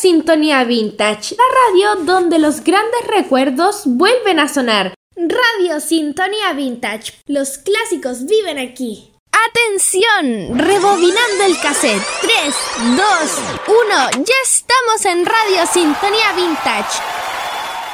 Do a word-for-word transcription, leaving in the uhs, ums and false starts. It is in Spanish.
Sintonía Vintage, la radio donde los grandes recuerdos vuelven a sonar. Radio Sintonía Vintage, los clásicos viven aquí. ¡Atención! Rebobinando el cassette. tres, dos, uno. Ya estamos en Radio Sintonía Vintage.